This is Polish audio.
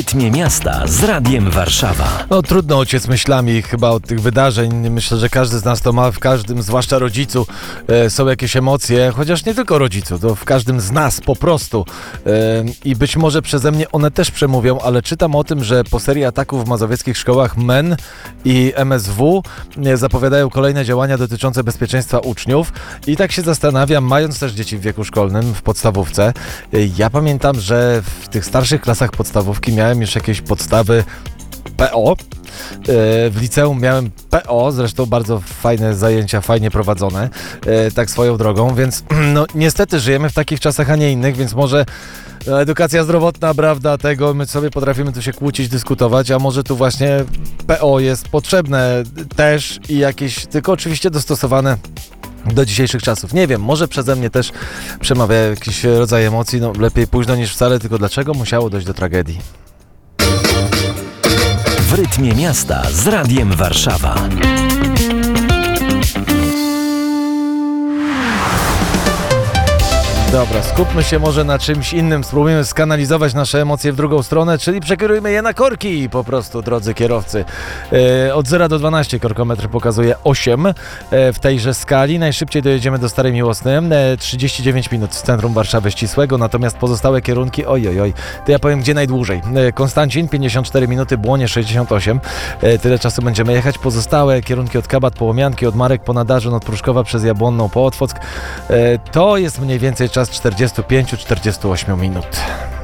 rytmie miasta z Radiem Warszawa. No trudno uciec myślami chyba od tych wydarzeń. Myślę, że każdy z nas to ma, w każdym, zwłaszcza rodzicu, są jakieś emocje, chociaż nie tylko rodzicu, to w każdym z nas po prostu. I być może przeze mnie one też przemówią, ale czytam o tym, że po serii ataków w mazowieckich szkołach MEN i MSW zapowiadają kolejne działania dotyczące bezpieczeństwa uczniów i tak się zastanawiam, mając też dzieci w wieku szkolnym, w podstawówce, ja pamiętam, że w tych starszych klasach podstawówki miałem już jakieś podstawy PO. W liceum miałem PO, zresztą bardzo fajne zajęcia, fajnie prowadzone, tak swoją drogą, więc no niestety żyjemy w takich czasach, a nie innych, więc może edukacja zdrowotna, prawda, tego my sobie potrafimy tu się kłócić, dyskutować, a może tu właśnie PO jest potrzebne też i jakieś, tylko oczywiście dostosowane do dzisiejszych czasów. Nie wiem, może przeze mnie też przemawia jakiś rodzaj emocji, no lepiej późno niż wcale, tylko dlaczego musiało dojść do tragedii? W rytmie miasta z Radiem Warszawa. Dobra, skupmy się może na czymś innym, spróbujmy skanalizować nasze emocje w drugą stronę, czyli przekierujmy je na korki po prostu, drodzy kierowcy. Od 0 do 12 korkometr pokazuje 8 w tejże skali. Najszybciej dojedziemy do Starej Miłosny, 39 minut z centrum Warszawy ścisłego, natomiast pozostałe kierunki, to ja powiem gdzie najdłużej. Konstancin 54 minuty, Błonie 68, tyle czasu będziemy jechać. Pozostałe kierunki od Kabat po Łomianki, od Marek po Nadarzyn, od Pruszkowa przez Jabłonną po Otwock, to jest mniej więcej czas 45-48 minut.